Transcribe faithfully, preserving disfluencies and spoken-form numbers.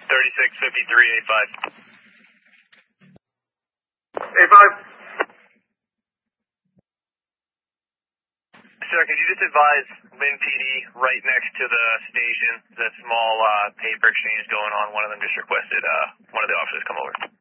thirty-six fifty-three eighty-five. eighty-five. Sir, could you just advise Lynn P D right next to the station, the small uh, paper exchange going on, one of them just requested uh, one of the officers come over.